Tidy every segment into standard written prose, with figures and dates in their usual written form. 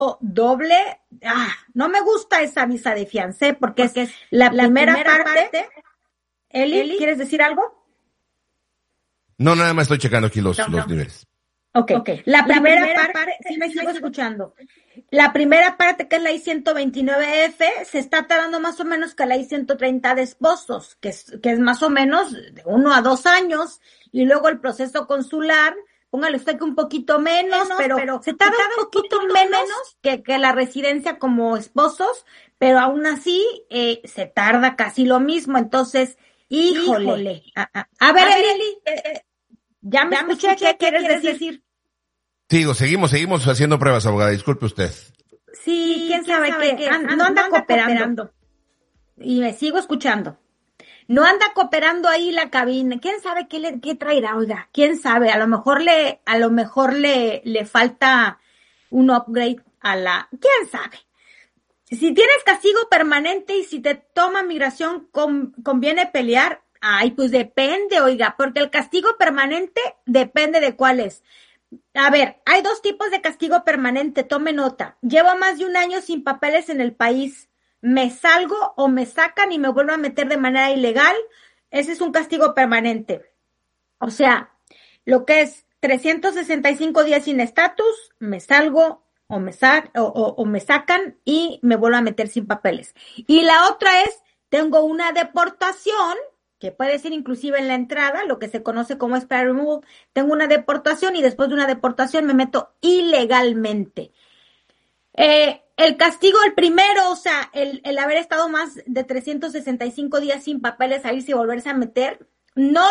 doble. No me gusta esa visa de fiancé porque es la primera parte. Eli, ¿quieres decir algo? No, nada más estoy checando aquí los niveles. Okay. La primera parte, sí me sigo escuchando. La primera parte, que es la I-129F, se está tardando más o menos que la I-130 de esposos, que es más o menos de 1 a 2 años, y luego el proceso consular, póngale usted que un poquito menos, pero se tarda un poquito menos que la residencia como esposos, pero aún así se tarda casi lo mismo. Entonces, híjole. A ver, Eli, ya me escuché. ¿Qué quieres decir? Seguimos haciendo pruebas, abogada. Disculpe usted. Sí, quién sabe qué. No anda cooperando. Y me sigo escuchando. No anda cooperando ahí la cabina. ¿Quién sabe qué traerá? Oiga, quién sabe. A lo mejor le falta un upgrade ¿quién sabe? Si tienes castigo permanente y si te toma migración, conviene pelear. Pues depende, oiga, porque el castigo permanente depende de cuál es. A ver, hay 2 tipos de castigo permanente, tome nota. Llevo más de 1 año sin papeles en el país. Me salgo o me sacan y me vuelvo a meter de manera ilegal. Ese es un castigo permanente. O sea, lo que es 365 días sin estatus, me salgo o me sacan y me vuelvo a meter sin papeles. Y la otra es, tengo una deportación, que puede ser inclusive en la entrada, lo que se conoce como expedited removal. Tengo una deportación y después de una deportación me meto ilegalmente. El castigo, el primero, o sea, el haber estado más de 365 días sin papeles a irse y volverse a meter, no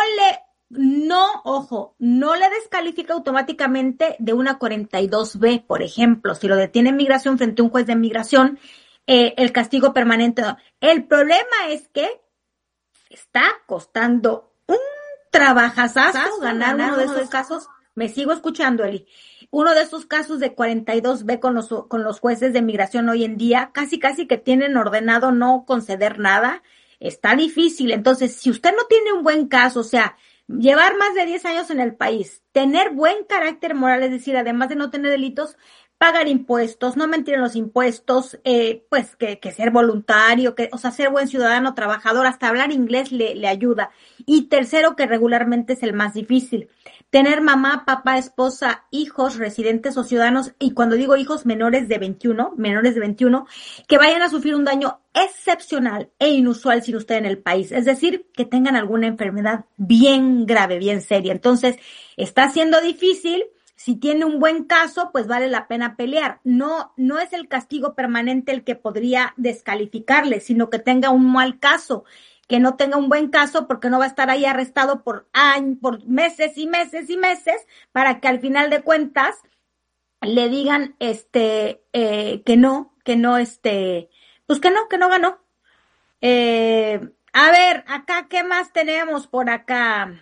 le descalifica automáticamente de una 42B, por ejemplo. Si lo detiene en migración frente a un juez de migración, el castigo permanente no. El problema es que está costando un trabajazazo ganar uno de esos casos. Me sigo escuchando, Eli. Uno de esos casos de 42B con los jueces de migración hoy en día, casi que tienen ordenado no conceder nada. Está difícil. Entonces, si usted no tiene un buen caso, o sea, llevar más de 10 años en el país, tener buen carácter moral, es decir, además de no tener delitos, pagar impuestos, no mentir en los impuestos, pues que ser voluntario, o sea, ser buen ciudadano, trabajador, hasta hablar inglés le ayuda. Y tercero, que regularmente es el más difícil, tener mamá, papá, esposa, hijos, residentes o ciudadanos, y cuando digo hijos, menores de 21, que vayan a sufrir un daño excepcional e inusual sin usted en el país. Es decir, que tengan alguna enfermedad bien grave, bien seria. Entonces, está siendo difícil. Si tiene un buen caso, pues vale la pena pelear. No es el castigo permanente el que podría descalificarle, sino que tenga un mal caso, que no tenga un buen caso, porque no va a estar ahí arrestado por años, por meses y meses y meses, para que al final de cuentas le digan que no, pues que no ganó. A ver, acá, ¿qué más tenemos por acá?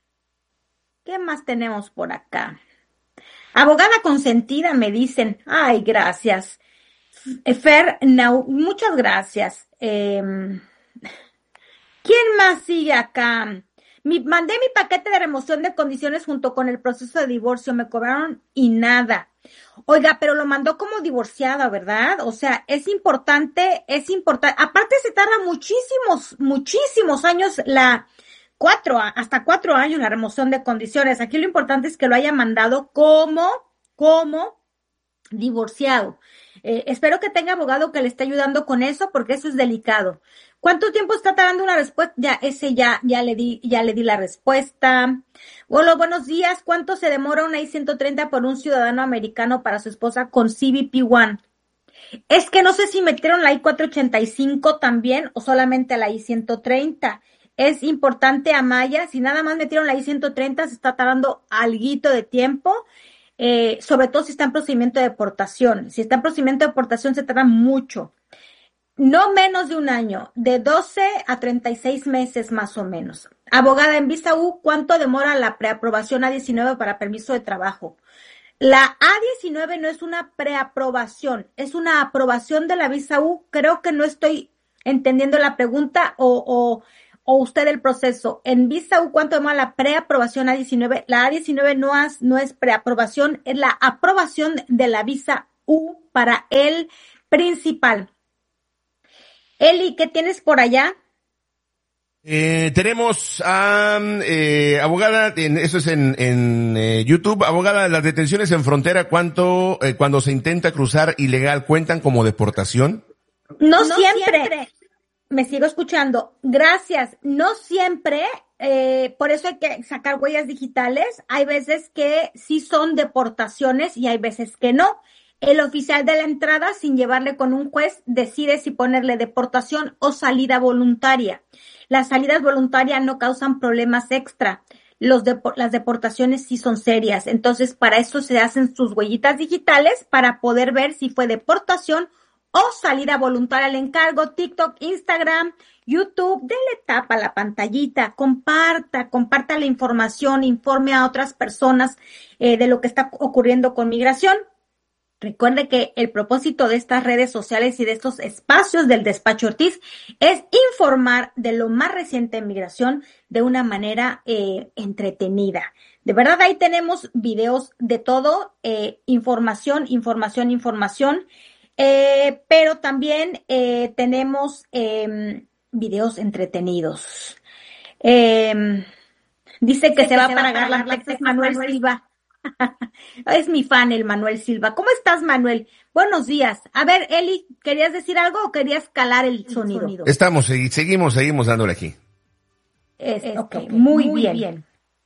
Abogada consentida, me dicen. Ay, gracias. Fer, no, muchas gracias. ¿Quién más sigue acá? Mandé mi paquete de remoción de condiciones junto con el proceso de divorcio. Me cobraron y nada. Oiga, pero lo mandó como divorciada, ¿verdad? O sea, es importante. Aparte se tarda muchísimos años hasta 4 años la remoción de condiciones. Aquí lo importante es que lo haya mandado como divorciado. Espero que tenga abogado que le esté ayudando con eso, porque eso es delicado. ¿Cuánto tiempo está tardando una respuesta? Ya le di la respuesta. Hola, buenos días. ¿Cuánto se demora una I-130 por un ciudadano americano para su esposa con CBP-1? Es que no sé si metieron la I-485 también o solamente la I-130. Es importante, Amaya, si nada más metieron la I-130, se está tardando alguito de tiempo, sobre todo si está en procedimiento de deportación. Si está en procedimiento de deportación se tarda mucho. No menos de 1 año, de 12 a 36 meses más o menos. Abogada, en visa U, ¿cuánto demora la preaprobación A-19 para permiso de trabajo? La A-19 no es una preaprobación, es una aprobación de la visa U. Creo que no estoy entendiendo la pregunta o usted el proceso. En visa U, ¿cuánto demora la preaprobación A-19? La A-19 no es preaprobación, es la aprobación de la visa U para el principal. Eli, ¿qué tienes por allá? Tenemos a abogada, eso es en YouTube, abogada, las detenciones en frontera, ¿cuánto cuando se intenta cruzar ilegal cuentan como deportación? No siempre. Me sigo escuchando. Gracias. No siempre, por eso hay que sacar huellas digitales. Hay veces que sí son deportaciones y hay veces que no. El oficial de la entrada, sin llevarle con un juez, decide si ponerle deportación o salida voluntaria. Las salidas voluntarias no causan problemas extra. Las deportaciones sí son serias. Entonces, para eso se hacen sus huellitas digitales para poder ver si fue deportación o salida voluntaria. Le encargo TikTok, Instagram, YouTube, dele tapa a la pantallita, comparta la información, informe a otras personas de lo que está ocurriendo con migración. Recuerde que el propósito de estas redes sociales y de estos espacios del Despacho Ortiz es informar de lo más reciente en migración de una manera entretenida. De verdad, ahí tenemos videos de todo, información, pero también tenemos videos entretenidos. Dice que se va a pagar las taxas Manuel Silva. Es mi fan el Manuel Silva. ¿Cómo estás, Manuel? Buenos días. A ver, Eli, ¿querías decir algo o querías calar el sonido? Seguimos dándole aquí. Ok, muy bien.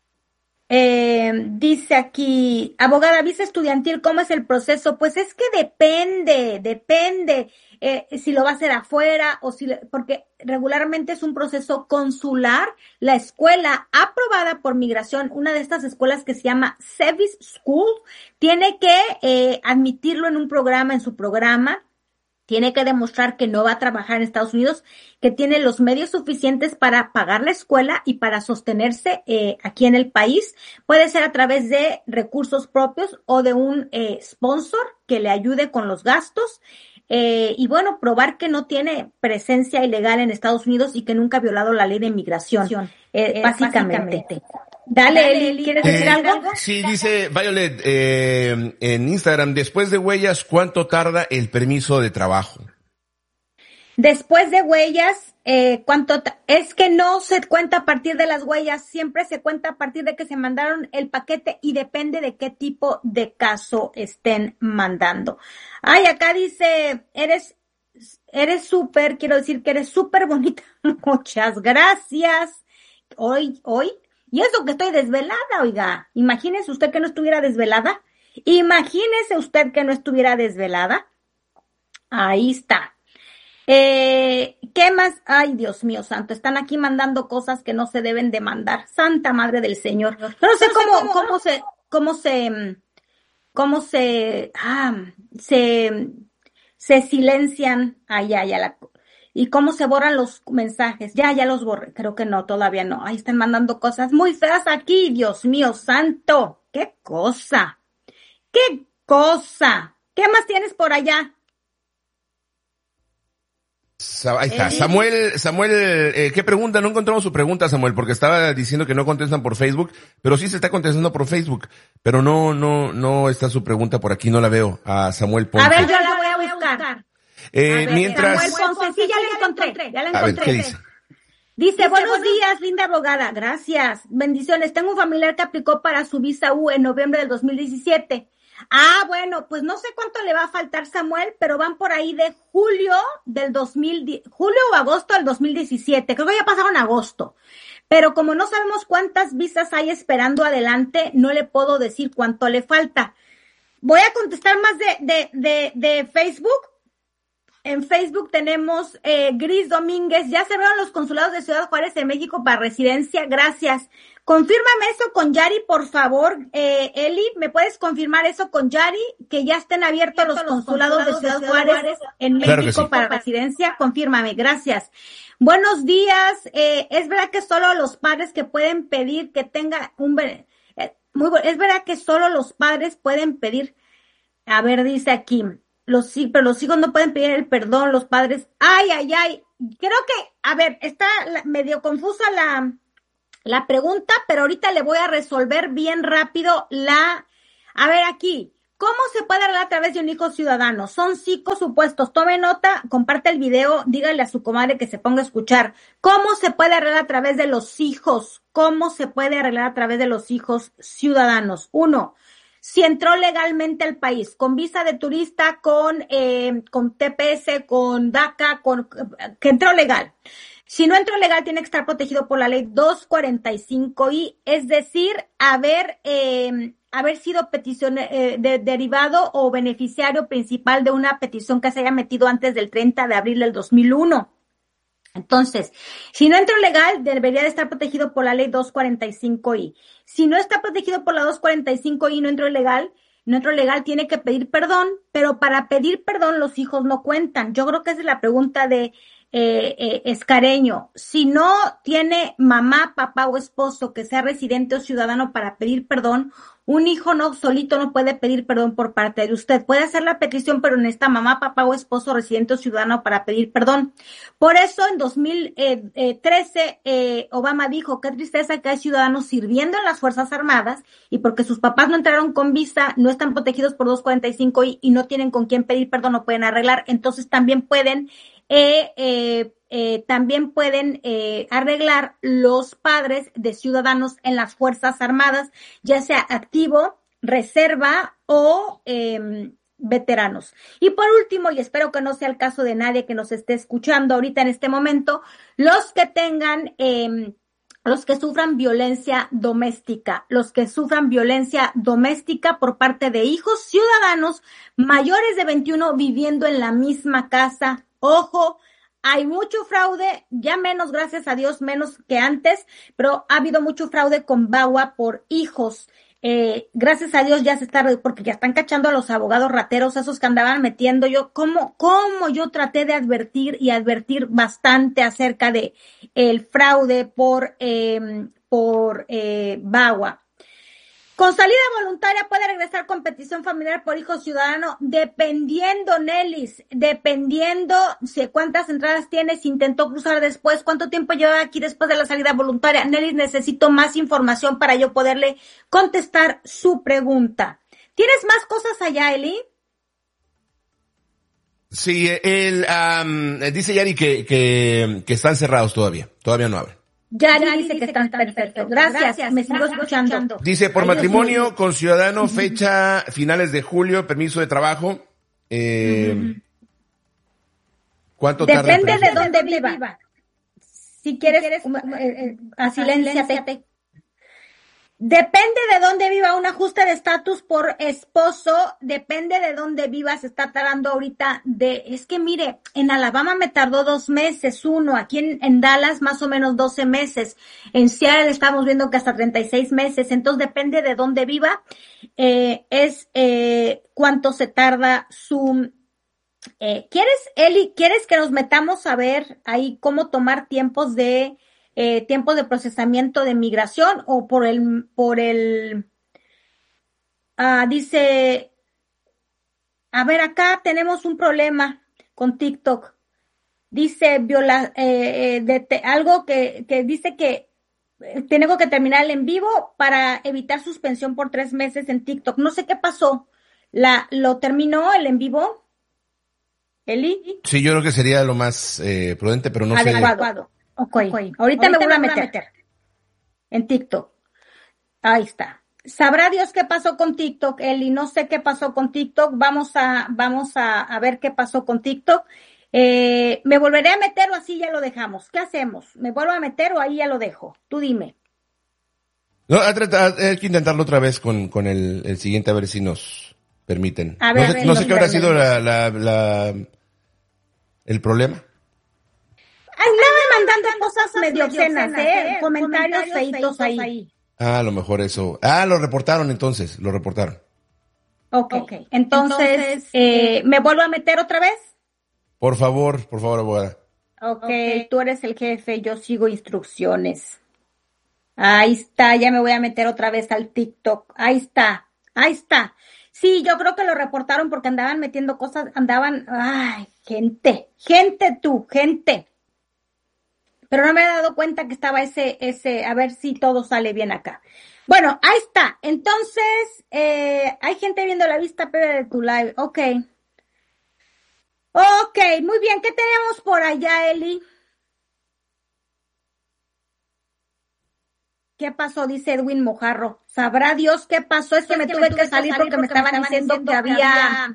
Dice aquí, abogada, visa estudiantil, ¿cómo es el proceso? Pues es que depende si lo va a hacer afuera o porque regularmente es un proceso consular. La escuela aprobada por migración, una de estas escuelas que se llama Service School, tiene que admitirlo en su programa. Tiene que demostrar que no va a trabajar en Estados Unidos, que tiene los medios suficientes para pagar la escuela y para sostenerse aquí en el país. Puede ser a través de recursos propios o de un sponsor que le ayude con los gastos. Y bueno, probar que no tiene presencia ilegal en Estados Unidos y que nunca ha violado la ley de inmigración, básicamente. Dale, Eli, ¿quieres decir algo? Sí, dice Violet en Instagram, después de huellas, ¿cuánto tarda el permiso de trabajo? Después de huellas, es que no se cuenta a partir de las huellas, siempre se cuenta a partir de que se mandaron el paquete y depende de qué tipo de caso estén mandando. Ay, acá dice, eres súper, quiero decir que eres súper bonita. Muchas gracias. Hoy. Y eso que estoy desvelada, oiga. Imagínese usted que no estuviera desvelada. Ahí está. ¿Qué más? Ay, Dios mío santo, están aquí mandando cosas que no se deben de mandar. Santa Madre del Señor. No sé se silencian. Y cómo se borran los mensajes. Ya los borré. Creo que no, todavía no. Ahí están mandando cosas muy feas aquí, Dios mío santo. ¡Qué cosa! ¿Qué más tienes por allá? Ahí está. Samuel, ¿qué pregunta? No encontramos su pregunta, Samuel, porque estaba diciendo que no contestan por Facebook, pero sí se está contestando por Facebook, pero no está su pregunta por aquí, no la veo, a Samuel Ponce. A ver, yo la voy a buscar. Mientras... Samuel Ponce, sí, ya la encontré. A ver, ¿qué dice? Dice, buenos días, linda abogada, gracias, bendiciones. Tengo un familiar que aplicó para su visa U en noviembre del 2017. Bueno, pues no sé cuánto le va a faltar, Samuel, pero van por ahí de julio o agosto del 2017. Creo que ya pasaron agosto. Pero como no sabemos cuántas visas hay esperando adelante, no le puedo decir cuánto le falta. Voy a contestar más de Facebook. En Facebook tenemos Gris Domínguez. Ya cerraron los consulados de Ciudad Juárez en México para residencia. Gracias. Confírmame eso con Yari, por favor. Eli, ¿me puedes confirmar eso con Yari? Que ya estén abiertos los consulados de Ciudad Juárez en México para residencia. Confírmame. Gracias. Buenos días. Es verdad que solo los padres que pueden pedir que tenga es verdad que solo los padres pueden pedir. A ver, dice aquí. Pero los hijos no pueden pedir el perdón, los padres. Ay. Creo que, a ver, está medio confusa la pregunta, pero ahorita le voy a resolver bien rápido a ver aquí. ¿Cómo se puede arreglar a través de un hijo ciudadano? Son 5 supuestos. Tome nota, comparte el video, dígale a su comadre que se ponga a escuchar. ¿Cómo se puede arreglar a través de los hijos? ¿Cómo se puede arreglar a través de los hijos ciudadanos? 1. Si entró legalmente al país, con visa de turista, con TPS, con DACA, que entró legal. Si no entró legal, tiene que estar protegido por la ley 245I, es decir, haber sido derivado o beneficiario principal de una petición que se haya metido antes del 30 de abril del 2001. Entonces, si no entró legal, debería de estar protegido por la ley 245I. Si no está protegido por la 245I y no entró legal, tiene que pedir perdón, pero para pedir perdón los hijos no cuentan. Yo creo que esa es la pregunta de Escareño. Si no tiene mamá, papá o esposo que sea residente o ciudadano para pedir perdón, un hijo solito no puede pedir perdón por parte de usted. Puede hacer la petición, pero necesita mamá, papá o esposo residente o ciudadano para pedir perdón. Por eso en 2013 Obama dijo, qué tristeza que hay ciudadanos sirviendo en las Fuerzas Armadas y porque sus papás no entraron con visa, no están protegidos por 245 y no tienen con quién pedir perdón, no pueden arreglar. Entonces también pueden arreglar los padres de ciudadanos en las Fuerzas Armadas, ya sea activo, reserva o veteranos. Y por último, y espero que no sea el caso de nadie que nos esté escuchando ahorita en este momento, los que sufran violencia doméstica, por parte de hijos ciudadanos mayores de 21 viviendo en la misma casa. Ojo, hay mucho fraude, ya menos, gracias a Dios, menos que antes, pero ha habido mucho fraude con VAWA por hijos. Gracias a Dios ya se está, porque ya están cachando a los abogados rateros, esos que andaban metiendo. ¿Cómo yo traté de advertir bastante acerca de el fraude por VAWA? Con salida voluntaria puede regresar con petición familiar por hijo ciudadano, dependiendo, Nelis, si cuántas entradas tiene, si intentó cruzar después, cuánto tiempo lleva aquí después de la salida voluntaria. Nelis, necesito más información para yo poderle contestar su pregunta. ¿Tienes más cosas allá, Eli? Sí, dice Yari que están cerrados todavía no abren. Ya dice que están perfectos. Gracias, me sigo escuchando. Dice, por matrimonio con ciudadano, fecha finales de julio, permiso de trabajo. ¿Cuánto tarda? Depende de dónde viva. Si quieres, silénciate. Depende de dónde viva, un ajuste de estatus por esposo, depende de dónde viva, se está tardando ahorita es que mire, en Alabama me tardó 2 meses, aquí en Dallas más o menos 12 meses, en Seattle estamos viendo que hasta 36 meses, entonces depende de dónde viva, cuánto se tarda su, ¿quieres que nos metamos a ver ahí cómo tomar tiempos de procesamiento de migración o dice, a ver, acá tenemos un problema con TikTok. Dice algo que dice que tengo que terminar el en vivo para evitar suspensión por 3 meses en TikTok. No sé qué pasó. ¿Lo terminó el en vivo, Eli? Sí, yo creo que sería lo más prudente, pero no sé. Adecuado. Okay. Ahorita me vuelvo a meter en TikTok. Ahí está. Sabrá Dios qué pasó con TikTok, Eli. No sé qué pasó con TikTok. Vamos a ver qué pasó con TikTok. ¿Me volveré a meter o así ya lo dejamos? ¿Qué hacemos? ¿Me vuelvo a meter o ahí ya lo dejo? Tú dime. No, hay que intentarlo otra vez con el siguiente, a ver si nos permiten. A ver, no sé qué habrá sido el problema. Andaban mandando cosas medio obscenas, comentarios feitos ahí. A lo mejor eso. Lo reportaron entonces, Okay. Entonces, ¿me vuelvo a meter otra vez? Por favor, abogada. Okay, tú eres el jefe, yo sigo instrucciones. Ahí está, ya me voy a meter otra vez al TikTok. Ahí está. Sí, yo creo que lo reportaron porque andaban metiendo cosas, gente. pero no me he dado cuenta que estaba ese, a ver si todo sale bien acá. Bueno, ahí está. Entonces, hay gente viendo la vista previa de tu live. Ok, muy bien. ¿Qué tenemos por allá, Eli? ¿Qué pasó? Dice Edwin Mojarro. ¿Sabrá Dios qué pasó? Es que me tuve que salir porque me estaban diciendo que había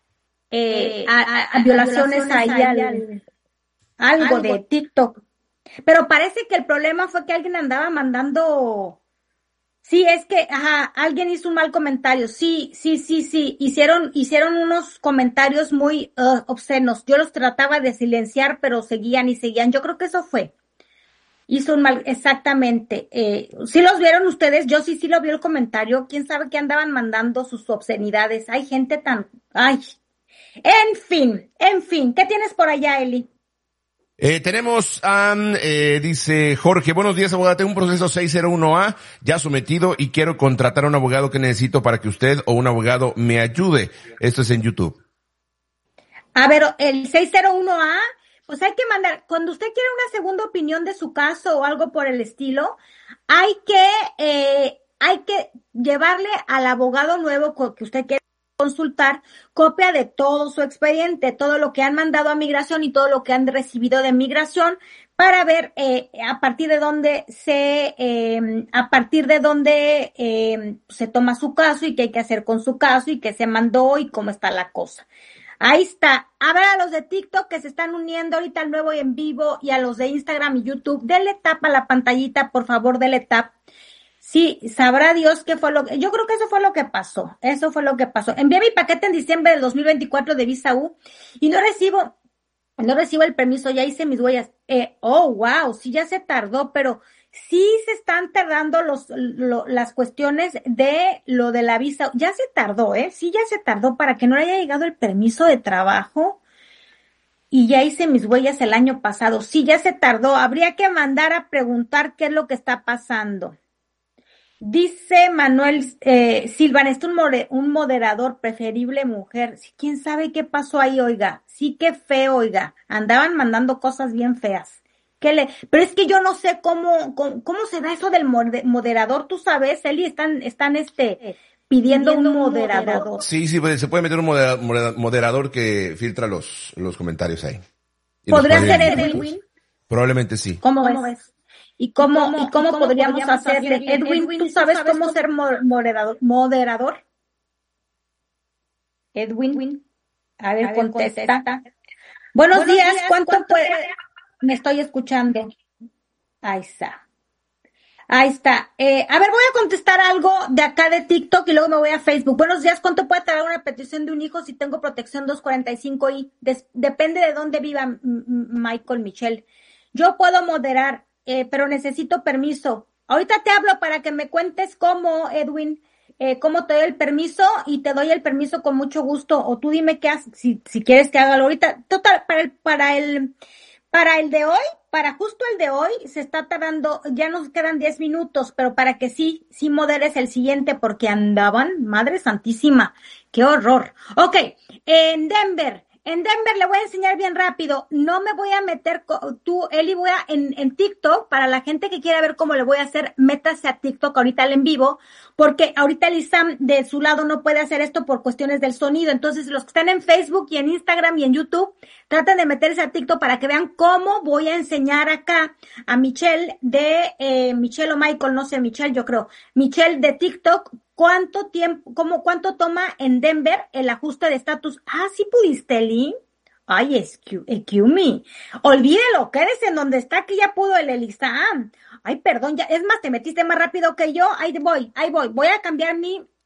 violaciones ahí, algo de TikTok. Pero parece que el problema fue que alguien andaba mandando... Sí, es que, alguien hizo un mal comentario. Sí. Hicieron unos comentarios muy obscenos. Yo los trataba de silenciar, pero seguían y seguían. Yo creo que eso fue. Hizo un mal, exactamente. ¿Sí los vieron ustedes? Yo sí lo vi el comentario. ¿Quién sabe qué andaban mandando sus obscenidades? Hay gente tan... Ay. En fin. ¿Qué tienes por allá, Eli? Tenemos, dice Jorge, buenos días, abogada, tengo un proceso 601A ya sometido y quiero contratar a un abogado que necesito para que usted o un abogado me ayude. Esto es en YouTube. A ver, el 601A, pues hay que mandar, cuando usted quiere una segunda opinión de su caso o algo por el estilo, hay que llevarle al abogado nuevo que usted quiere consultar copia de todo su expediente, todo lo que han mandado a migración y todo lo que han recibido de migración para ver a partir de dónde se toma su caso y qué hay que hacer con su caso y qué se mandó y cómo está la cosa. Ahí está. A ver, a los de TikTok que se están uniendo ahorita al nuevo y en vivo y a los de Instagram y YouTube, denle tap a la pantallita, por favor, denle tap. Sí, sabrá Dios qué fue lo que... Yo creo que eso fue lo que pasó. Envié mi paquete en diciembre del 2024 de Visa U y no recibo el permiso, ya hice mis huellas. Wow, sí ya se tardó, pero sí se están tardando las cuestiones de lo de la visa. Ya se tardó, sí ya se tardó para que no le haya llegado el permiso de trabajo. Y ya hice mis huellas el año pasado. Sí, ya se tardó. Habría que mandar a preguntar qué es lo que está pasando. Dice Manuel Silva, necesito un moderador, preferible mujer. Sí, ¿quién sabe qué pasó ahí, oiga? Sí, qué feo, oiga. Andaban mandando cosas bien feas. Pero es que yo no sé cómo se da eso del moderador. Tú sabes, Eli, están pidiendo un moderador. Sí, se puede meter un moderador que filtra los comentarios ahí. ¿Podría ser Edwin? Probablemente sí. ¿Cómo ves? ¿Y cómo podríamos hacerle? Edwin, ¿tú sabes cómo ser moderador? Edwin, a ver, contesta. Buenos días, ¿cuánto puede? Me estoy escuchando. Ahí está. A ver, voy a contestar algo de acá de TikTok y luego me voy a Facebook. Buenos días, ¿cuánto puede tardar una petición de un hijo si tengo protección 245I? Depende de dónde viva Michael Michelle. Yo puedo moderar, pero necesito permiso. Ahorita te hablo para que me cuentes cómo, Edwin, cómo te doy el permiso y te doy el permiso con mucho gusto. O tú dime qué haces, si quieres que haga ahorita. Total, para el de hoy, para justo el de hoy, se está tardando, ya nos quedan 10 minutos, pero para que sí moderes el siguiente, porque andaban, madre santísima, qué horror. Ok, en Denver le voy a enseñar bien rápido, no me voy a meter, Eli, voy a, en TikTok, para la gente que quiera ver cómo le voy a hacer, métase a TikTok ahorita al en vivo, porque ahorita el Isam de su lado no puede hacer esto por cuestiones del sonido, entonces los que están en Facebook y en Instagram y en YouTube, traten de meterse a TikTok para que vean cómo voy a enseñar acá a Michelle Michelle o Michael, no sé, Michelle yo creo, Michelle de TikTok, cuánto toma en Denver el ajuste de estatus. Sí pudiste, Eli. Ay, excuse me. Olvídelo, quédese en donde está, que ya pudo el Elisam. Ay, perdón, ya, es más, te metiste más rápido que yo. Ahí voy. Voy a cambiar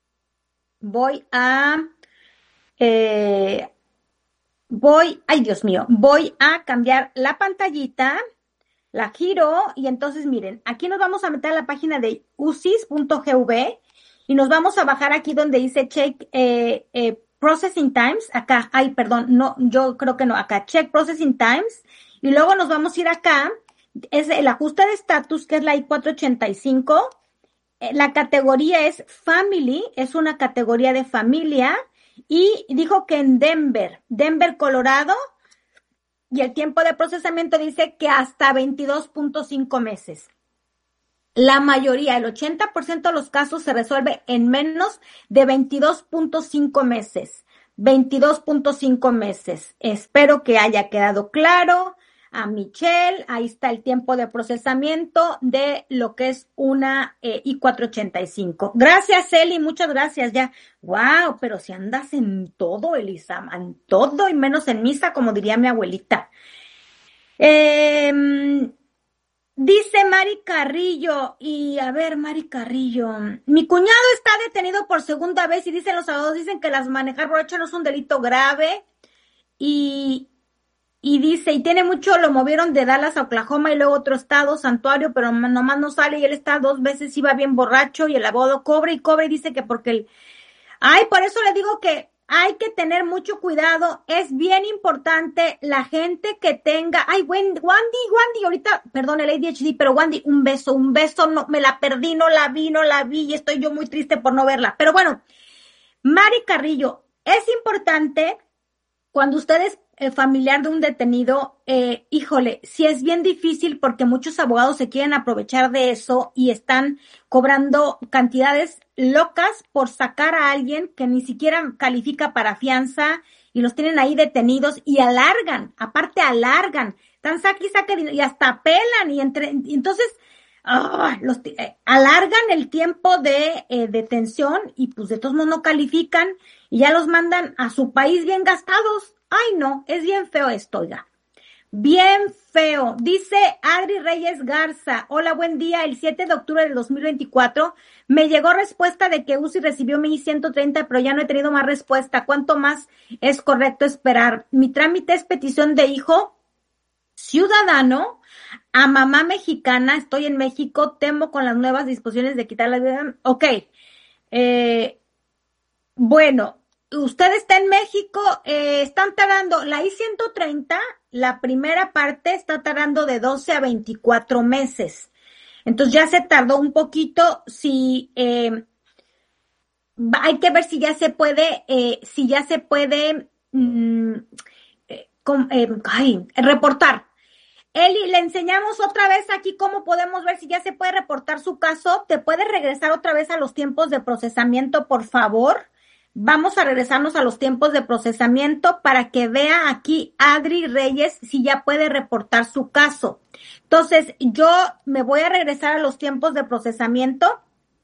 ay, Dios mío, voy a cambiar la pantallita, la giro, y entonces miren, aquí nos vamos a meter a la página de usis.gov, y nos vamos a bajar aquí donde dice check processing times, acá, no, yo creo que no, acá, check processing times, y luego nos vamos a ir acá, es el ajuste de estatus, que es la I-485, la categoría es family, es una categoría de familia, y dijo que en Denver, Colorado, y el tiempo de procesamiento dice que hasta 22.5 meses. La mayoría, el 80% de los casos se resuelve en menos de 22.5 meses. 22.5 meses. Espero que haya quedado claro. A Michelle, ahí está el tiempo de procesamiento de lo que es una I-485. Gracias, Eli, muchas gracias ya. Wow, pero si andas en todo, Elisa, en todo y menos en misa, como diría mi abuelita. Dice Mari Carrillo, y a ver, Mari Carrillo, mi cuñado está detenido por segunda vez y dicen los abogados, dicen que las manejar borracho no es un delito grave y dice, y tiene mucho, lo movieron de Dallas a Oklahoma y luego otro estado, Santuario, pero nomás no sale y él está 2 veces, iba bien borracho y el abogado cobra y dice que porque por eso le digo que hay que tener mucho cuidado, es bien importante la gente que tenga, Wandy, ahorita, perdón, el ADHD, pero Wandy, un beso, no, me la perdí, no la vi y estoy yo muy triste por no verla, pero bueno, Mari Carrillo, es importante cuando usted es familiar de un detenido, híjole, sí es bien difícil porque muchos abogados se quieren aprovechar de eso y están cobrando cantidades locas por sacar a alguien que ni siquiera califica para fianza y los tienen ahí detenidos y alargan, están saque y hasta apelan y entonces alargan el tiempo de detención y pues de todos modos no califican y ya los mandan a su país bien gastados. Ay, no, es bien feo esto, oiga. Bien feo. Dice Adri Reyes Garza. Hola, buen día. El 7 de octubre del 2024 me llegó respuesta de que UCI recibió mi I-130, pero ya no he tenido más respuesta. ¿Cuánto más es correcto esperar? Mi trámite es petición de hijo ciudadano a mamá mexicana. Estoy en México. Temo con las nuevas disposiciones de quitar la vida. Ok. Bueno. Usted está en México, están tardando, la I-130, la primera parte está tardando de 12 a 24 meses. Entonces ya se tardó un poquito, hay que ver si ya se puede, reportar. Eli, le enseñamos otra vez aquí cómo podemos ver si ya se puede reportar su caso. ¿Te puedes regresar otra vez a los tiempos de procesamiento, por favor? Vamos a regresarnos a los tiempos de procesamiento para que vea aquí Adri Reyes si ya puede reportar su caso. Entonces, yo me voy a regresar a los tiempos de procesamiento.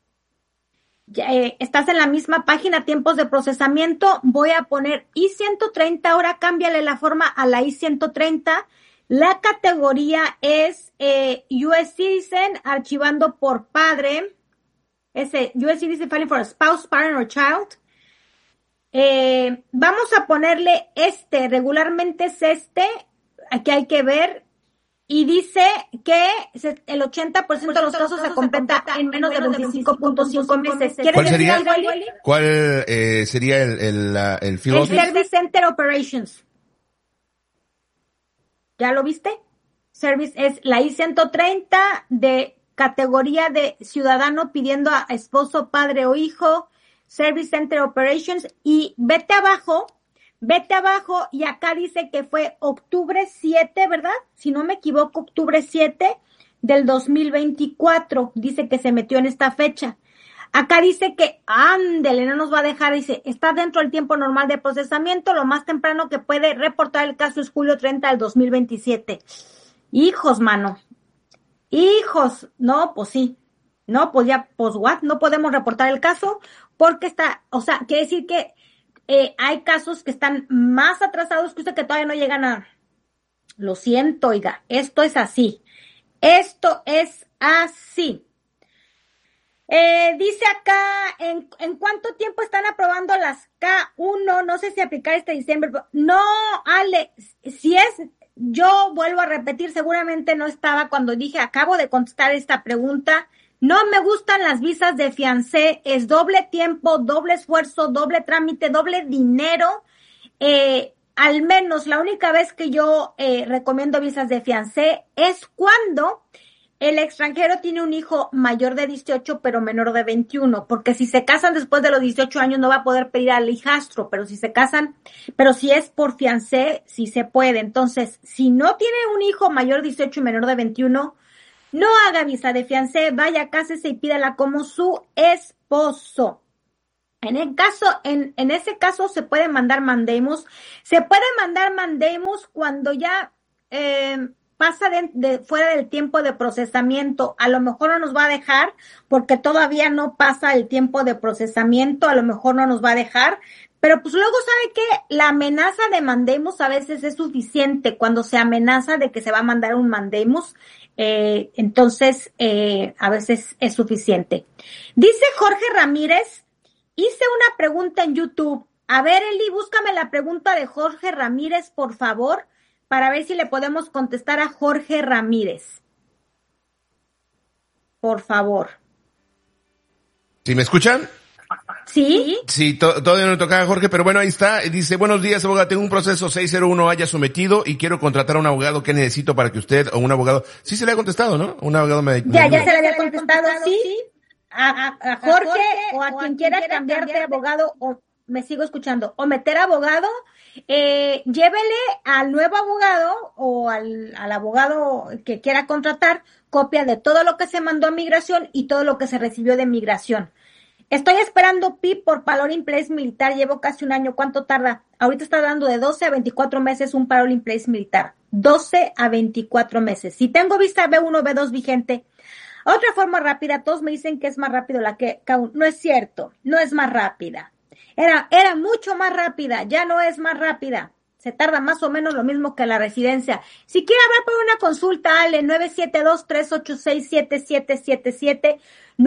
Estás en la misma página, tiempos de procesamiento. Voy a poner I-130, ahora cámbiale la forma a la I-130. La categoría es US Citizen, archivando por padre. US Citizen filing for a spouse, parent or child. Vamos a ponerle regularmente es aquí hay que ver, y dice que el 80% de los casos se completa en menos de 25.5 meses. ¿Cuál sería? ¿Cuál sería el field office? Service Center Operations. ¿Ya lo viste? Service es la I-130 de categoría de ciudadano pidiendo a esposo, padre o hijo, Service Center Operations, y vete abajo y acá dice que fue octubre 7, ¿verdad? Si no me equivoco, octubre 7 del 2024, dice que se metió en esta fecha. Acá dice que, ándele, no nos va a dejar, dice, está dentro del tiempo normal de procesamiento, lo más temprano que puede reportar el caso es julio 30 del 2027. Hijos, mano. Hijos. No, pues sí. No, pues ya, pues what, no podemos reportar el caso porque quiere decir que hay casos que están más atrasados que usted que todavía no llegan a... Lo siento, oiga, esto es así. Dice acá, ¿en cuánto tiempo están aprobando las K1? No sé si aplicar este diciembre. No, Ale, yo vuelvo a repetir, seguramente no estaba cuando dije, acabo de contestar esta pregunta. No me gustan las visas de fiancé, es doble tiempo, doble esfuerzo, doble trámite, doble dinero. Al menos la única vez que yo recomiendo visas de fiancé es cuando el extranjero tiene un hijo mayor de 18 pero menor de 21, porque si se casan después de los 18 años no va a poder pedir al hijastro, pero si es por fiancé, sí se puede. Entonces, si no tiene un hijo mayor de 18 y menor de 21, no haga visa de fiancé, vaya, cásese y pídala como su esposo. En ese caso se puede mandar mandamus. Se puede mandar mandamus cuando ya pasa de fuera del tiempo de procesamiento. A lo mejor no nos va a dejar porque todavía no pasa el tiempo de procesamiento, a lo mejor no nos va a dejar, pero pues luego sabe que la amenaza de mandamus a veces es suficiente. Cuando se amenaza de que se va a mandar un mandamus, entonces a veces es suficiente. Dice Jorge Ramírez, hice una pregunta en YouTube. A ver, Eli, búscame la pregunta de Jorge Ramírez, por favor, para ver si le podemos contestar a Jorge Ramírez. Por favor. ¿Sí me escuchan? ¿Sí? Sí, todavía no le tocaba a Jorge, pero bueno, ahí está. Dice, buenos días, abogado, tengo un proceso 601 haya sometido y quiero contratar a un abogado. ¿Qué necesito para que usted o un abogado? Sí se le ha contestado, ¿no? Un abogado Ya se le había contestado, sí. A Jorge o a quien quiera cambiar de abogado, o me sigo escuchando, o meter abogado, llévele al nuevo abogado o al abogado que quiera contratar copia de todo lo que se mandó a migración y todo lo que se recibió de migración. Estoy esperando PIP por Parole in Place militar, llevo casi un año. ¿Cuánto tarda? Ahorita está dando de 12 a 24 meses un Parole in Place militar. 12 a 24 meses. Si tengo visa B1, B2 vigente. Otra forma rápida, todos me dicen que es más rápido la que no es cierto, no es más rápida. Era mucho más rápida, ya no es más rápida. Se tarda más o menos lo mismo que la residencia. Si quiere hablar por una consulta, Ale, 972-386-7777,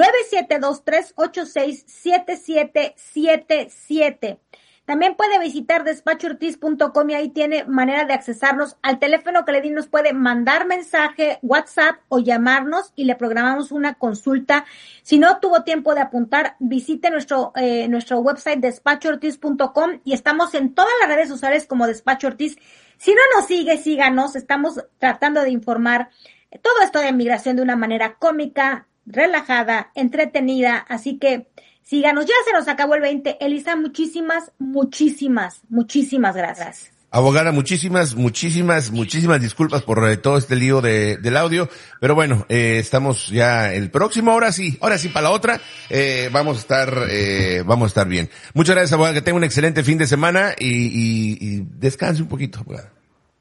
972-386-7777. También puede visitar despachoortiz.com y ahí tiene manera de accesarnos. Al teléfono que le di nos puede mandar mensaje, WhatsApp o llamarnos y le programamos una consulta. Si no tuvo tiempo de apuntar, visite nuestro website despachoortiz.com y estamos en todas las redes sociales como Despacho Ortiz. Si no nos sigue, síganos. Estamos tratando de informar todo esto de migración de una manera cómica, relajada, entretenida. Así que síganos, ya se nos acabó el 20. Elisa, muchísimas gracias. Abogada, muchísimas disculpas por todo este lío del audio, pero bueno, estamos ya el próximo, ahora sí para la otra, vamos a estar bien. Muchas gracias, abogada, que tenga un excelente fin de semana y descanse un poquito, abogada.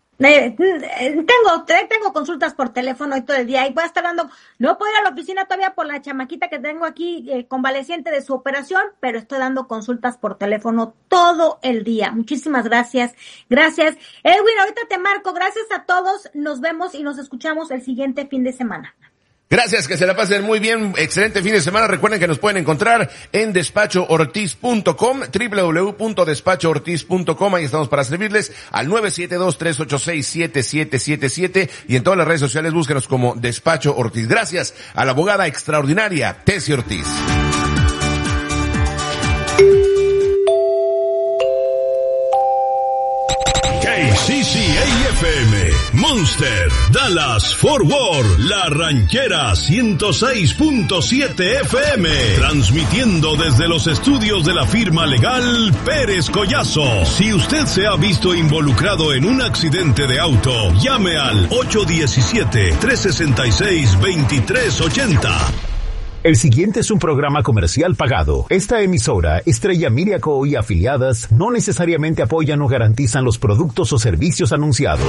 Tengo consultas por teléfono y todo el día y voy a estar no puedo ir a la oficina todavía por la chamaquita que tengo aquí convaleciente de su operación, pero estoy dando consultas por teléfono todo el día. Muchísimas gracias. Edwin, ahorita te marco. Gracias a todos. Nos vemos y nos escuchamos el siguiente fin de semana. Gracias, que se la pasen muy bien, excelente fin de semana. Recuerden que nos pueden encontrar en despachoortiz.com, www.despachoortiz.com, ahí estamos para servirles, al 972-386-7777 y en todas las redes sociales búsquenos como Despacho Ortiz. Gracias a la abogada extraordinaria Tessie Ortiz. KCCA-FM, Monster, Dallas, Fort Worth, La Ranchera 106.7 FM, transmitiendo desde los estudios de la firma legal Pérez Collazo. Si usted se ha visto involucrado en un accidente de auto, llame al 817-366-2380. El siguiente es un programa comercial pagado. Esta emisora, Estrella Miriaco y afiliadas, no necesariamente apoyan o garantizan los productos o servicios anunciados.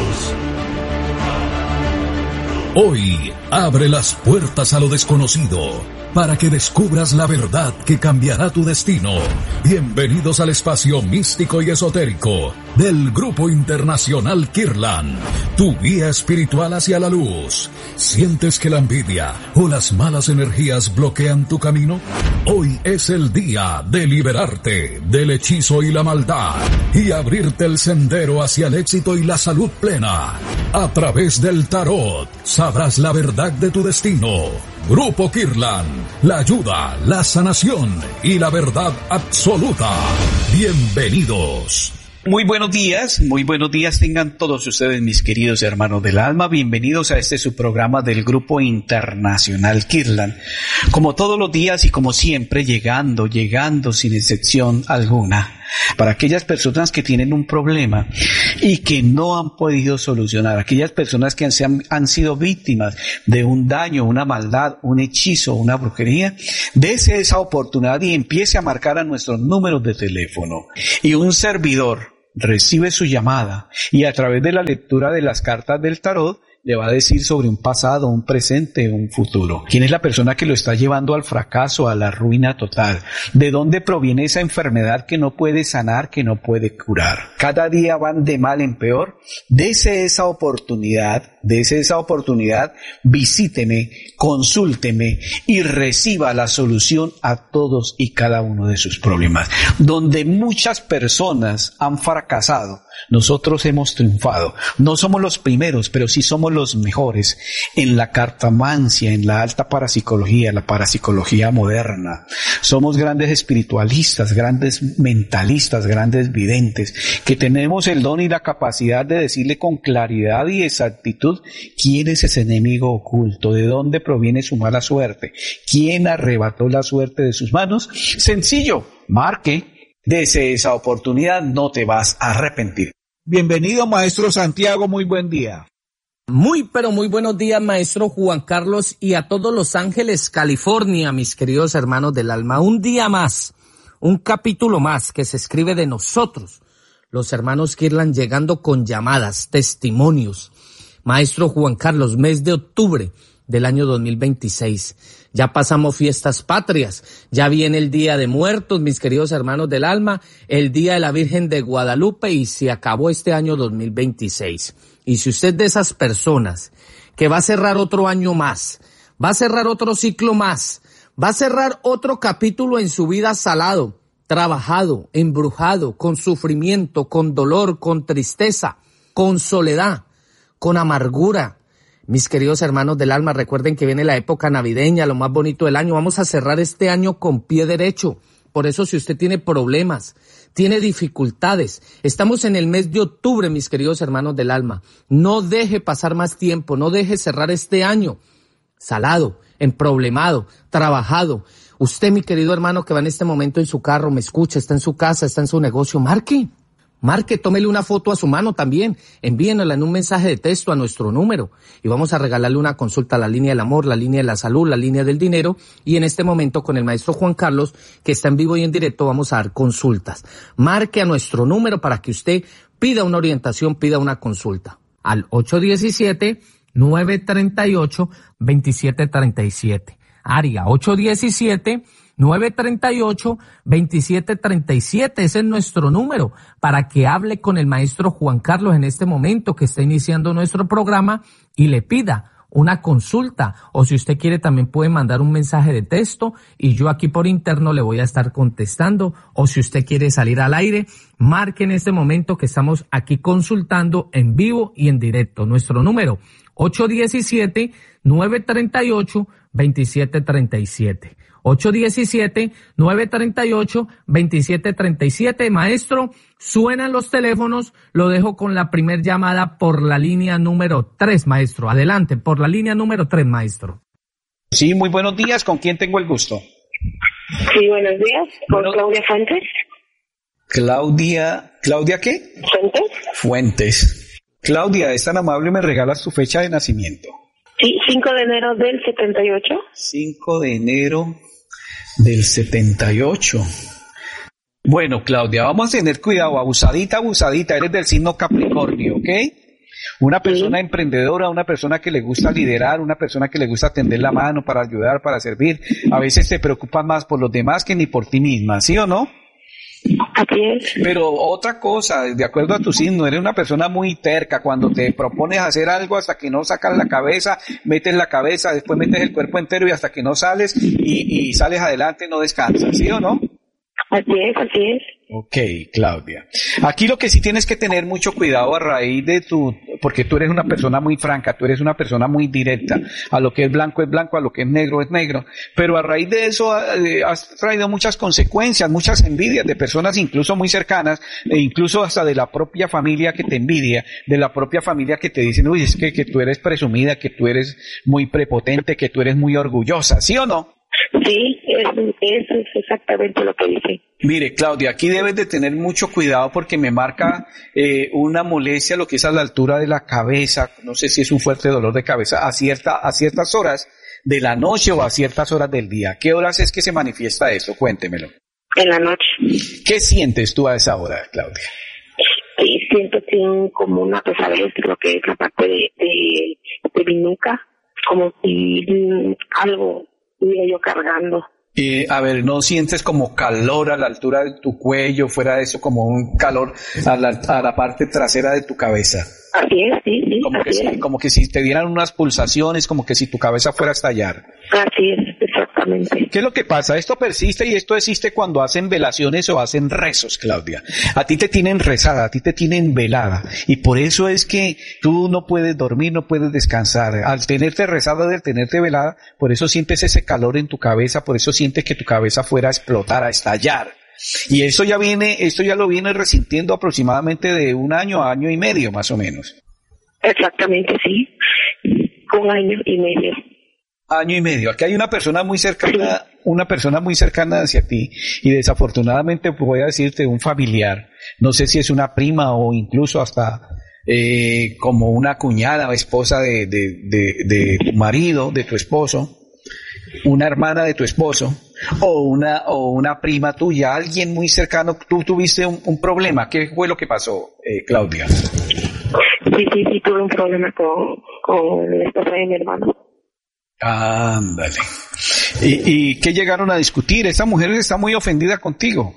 Hoy, abre las puertas a lo desconocido, para que descubras la verdad que cambiará tu destino. Bienvenidos al espacio místico y esotérico del Grupo Internacional Kirlan, tu guía espiritual hacia la luz. ¿Sientes que la envidia o las malas energías bloquean tu camino? Hoy es el día de liberarte del hechizo y la maldad y abrirte el sendero hacia el éxito y la salud plena. A través del tarot sabrás la verdad de tu destino. Grupo Kirlan, la ayuda, la sanación y la verdad absoluta. Bienvenidos. Muy buenos días tengan todos ustedes, mis queridos hermanos del alma. Bienvenidos a este su programa del Grupo Internacional Kirtland. Como todos los días y como siempre, llegando sin excepción alguna, para aquellas personas que tienen un problema y que no han podido solucionar, aquellas personas que han sido víctimas de un daño, una maldad, un hechizo, una brujería, dése esa oportunidad y empiece a marcar a nuestros números de teléfono. Y un servidor recibe su llamada y a través de la lectura de las cartas del tarot le va a decir sobre un pasado, un presente, un futuro. ¿Quién es la persona que lo está llevando al fracaso, a la ruina total? ¿De dónde proviene esa enfermedad que no puede sanar, que no puede curar? Cada día van de mal en peor. Dese esa oportunidad, visíteme, consúlteme y reciba la solución a todos y cada uno de sus problemas. Donde muchas personas han fracasado, nosotros hemos triunfado. No somos los primeros, pero sí somos los mejores en la cartomancia, en la alta parapsicología, la parapsicología moderna. Somos grandes espiritualistas, grandes mentalistas, grandes videntes, que tenemos el don y la capacidad de decirle con claridad y exactitud quién es ese enemigo oculto, de dónde proviene su mala suerte, quién arrebató la suerte de sus manos. Sencillo, marque. Dese esa oportunidad, no te vas a arrepentir. Bienvenido, maestro Santiago, muy buen día. Muy buenos días, maestro Juan Carlos, y a todos Los Ángeles, California, mis queridos hermanos del alma. Un día más, un capítulo más que se escribe de nosotros, los hermanos Kirtland, llegando con llamadas, testimonios. Maestro Juan Carlos, mes de octubre del año 2026. Ya pasamos fiestas patrias, ya viene el Día de Muertos, mis queridos hermanos del alma, el Día de la Virgen de Guadalupe, y se acabó este año 2026. Y si usted de esas personas que va a cerrar otro año más, va a cerrar otro ciclo más, va a cerrar otro capítulo en su vida salado, trabajado, embrujado, con sufrimiento, con dolor, con tristeza, con soledad, con amargura, mis queridos hermanos del alma, recuerden que viene la época navideña, lo más bonito del año. Vamos a cerrar este año con pie derecho. Por eso, si usted tiene problemas, tiene dificultades, estamos en el mes de octubre, mis queridos hermanos del alma. No deje pasar más tiempo, no deje cerrar este año salado, emproblemado, trabajado. Usted, mi querido hermano, que va en este momento en su carro, me escucha, está en su casa, está en su negocio, marque, tómele una foto a su mano también, envíenla en un mensaje de texto a nuestro número y vamos a regalarle una consulta a la línea del amor, la línea de la salud, la línea del dinero, y en este momento con el maestro Juan Carlos, que está en vivo y en directo, vamos a dar consultas. Marque a nuestro número para que usted pida una orientación, pida una consulta al 817-938-2737, área 817-938-2737, ese es nuestro número, para que hable con el maestro Juan Carlos en este momento que está iniciando nuestro programa y le pida una consulta, o si usted quiere también puede mandar un mensaje de texto y yo aquí por interno le voy a estar contestando, o si usted quiere salir al aire, marque en este momento que estamos aquí consultando en vivo y en directo. Nuestro número 817-938-2737. 817-938-2737. Maestro, suenan los teléfonos, lo dejo con la primer llamada por la línea número 3, maestro. Adelante, por la línea número 3, maestro. Sí, muy buenos días, ¿con quién tengo el gusto? Sí, buenos días, con Claudia Fuentes. ¿Claudia qué? Fuentes. Claudia, es tan amable, ¿me regalas tu fecha de nacimiento? Sí, 5 de enero del 78. 5 de enero del 78. Bueno, Claudia, vamos a tener cuidado, abusadita, eres del signo Capricornio, ¿ok? Una persona emprendedora, una persona que le gusta liderar, una persona que le gusta tender la mano para ayudar, para servir. A veces te preocupas más por los demás que ni por ti misma, ¿sí o no? Así es. Pero otra cosa, de acuerdo a tu signo, eres una persona muy terca. Cuando te propones hacer algo, hasta que no sacas la cabeza, metes la cabeza, después metes el cuerpo entero y hasta que no sales y sales adelante no descansas, ¿sí o no? Así es. Ok, Claudia. Aquí lo que sí tienes que tener mucho cuidado a raíz de tu porque tú eres una persona muy franca, tú eres una persona muy directa, a lo que es blanco, a lo que es negro, pero a raíz de eso has traído muchas consecuencias, muchas envidias de personas incluso muy cercanas, e incluso hasta de la propia familia que te envidia, de la propia familia que te dicen, uy, es que tú eres presumida, que tú eres muy prepotente, que tú eres muy orgullosa, ¿sí o no? Sí, eso es exactamente lo que dice. Mire, Claudia, aquí debes de tener mucho cuidado porque me marca una molestia, lo que es a la altura de la cabeza, no sé si es un fuerte dolor de cabeza, a ciertas horas de la noche o a ciertas horas del día. ¿Qué horas es que se manifiesta eso? Cuéntemelo. En la noche. ¿Qué sientes tú a esa hora, Claudia? Sí, siento como una pesadez, creo que es la parte de mi nuca, como si algo iba yo cargando. A ver, ¿no sientes como calor a la altura de tu cuello, fuera de eso como un calor a la parte trasera de tu cabeza? Así es, sí, Como que si te dieran unas pulsaciones, como que si tu cabeza fuera a estallar. Así es, exactamente. ¿Qué es lo que pasa? Esto persiste y esto existe cuando hacen velaciones o hacen rezos, Claudia. A ti te tienen rezada, a ti te tienen velada. Y por eso es que tú no puedes dormir, no puedes descansar. Al tenerte rezada, al tenerte velada, por eso sientes ese calor en tu cabeza, por eso sientes que tu cabeza fuera a explotar, a estallar. Y esto ya lo viene resintiendo aproximadamente de 1 año a 1 año y medio, más o menos. Exactamente, sí. 1 año y medio. 1 año y medio. Aquí hay una persona muy cercana hacia ti, y desafortunadamente voy a decirte un familiar. No sé si es una prima o incluso hasta como una cuñada o esposa de tu marido, de tu esposo, una hermana de tu esposo, o una prima tuya, alguien muy cercano. Tú tuviste un problema. ¿Qué fue lo que pasó, Claudia? Sí, tuve un problema con la esposa de mi hermano. Ándale. ¿Y qué llegaron a discutir? Esa mujer está muy ofendida contigo.